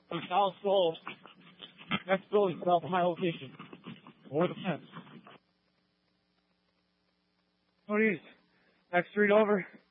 of South Seoul. Next building set up a high location. Over the fence. What is? Next street over.